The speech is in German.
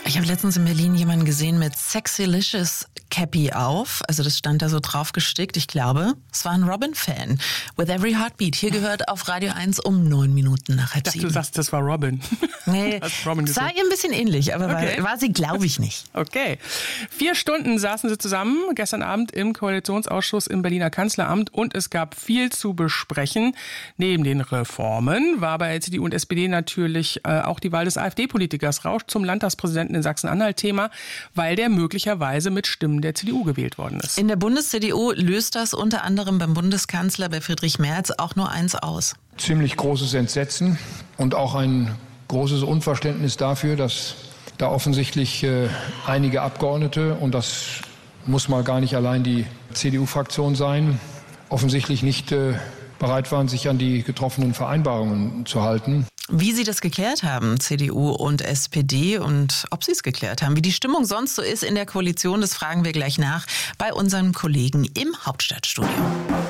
Ich habe letztens in Berlin jemanden gesehen mit Sexylicious Cappy auf. Also das stand da so drauf gestickt. Ich glaube, es war ein Robin-Fan. With Every Heartbeat. Hier gehört auf Radio 1 um 9 Minuten nach 6:30. Ich dachte, du sagst, das war Robin. Nee, sah ihr ein bisschen ähnlich, aber Okay. war sie, glaube ich, nicht. Okay. 4 Stunden saßen sie zusammen gestern Abend im Koalitionsausschuss im Berliner Kanzleramt und es gab viel zu besprechen. Neben den Reformen war bei CDU und SPD natürlich auch die Wahl des AfD-Politikers Rausch zum Landtagspräsidenten in Sachsen-Anhalt Thema, weil der möglicherweise mit Stimmen der CDU gewählt worden ist. In der Bundes-CDU löst das unter anderem beim Bundeskanzler, bei Friedrich Merz, auch nur eins aus. Ziemlich großes Entsetzen und auch ein großes Unverständnis dafür, dass da offensichtlich einige Abgeordnete, und das muss mal gar nicht allein die CDU-Fraktion sein, offensichtlich nicht bereit waren, sich an die getroffenen Vereinbarungen zu halten. Wie sie das geklärt haben, CDU und SPD, und ob sie es geklärt haben, wie die Stimmung sonst so ist in der Koalition, das fragen wir gleich nach bei unserem Kollegen im Hauptstadtstudio.